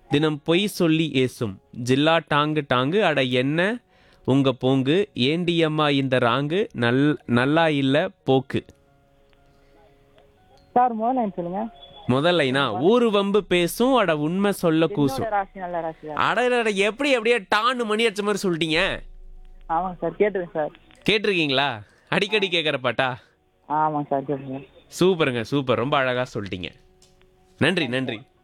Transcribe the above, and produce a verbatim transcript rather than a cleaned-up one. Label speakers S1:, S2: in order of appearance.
S1: தினம் பொய் சொல்லி ஏசும் ஜில்லா டாங்கு டாங்கு அட என்ன உங்க போங்கு ஏண்டியம்மா இந்த ராங்கு நல் நல்லா இல்ல போக்கு.
S2: சார் முதல் லைன் சொல்லுங்க.
S1: முதல் லைனா ஊரு வம்பு பேசும் அட உண்மை சொல்ல
S2: என்னோட
S1: கூசும்.
S2: ராசி நல்ல ராசி சார்.
S1: அட எப்படி அப்படியே டான்னு மணி அடிச்ச மாதிரி சொல்லிட்டீங்க.
S2: ஆமாங்க சார், கேட்டுருங்க சார்.
S1: கேட்டிருக்கீங்களா? அடிக்கடி கேட்குற பாட்டா?
S2: ஆமாங்க சார், கேட்டுருங்க.
S1: சூப்பருங்க, சூப்பர், ரொம்ப அழகா சொல்லிட்டீங்க. நன்றி நன்றி.